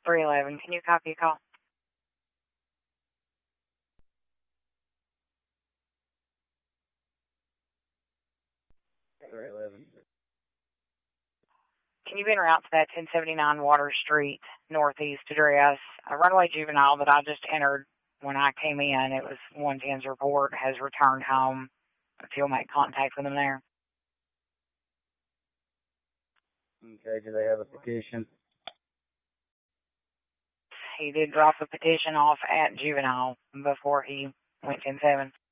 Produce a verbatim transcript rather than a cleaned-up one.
three eleven. Can you copy a call? three eleven. Can you be en route to that ten seventy-nine Water Street Northeast address? A runaway juvenile that I just entered when I came in, it was one ten's report, has returned home. If you'll make contact with him there. Okay, do they have a petition? He did drop a petition off at juvenile before he went ten seven.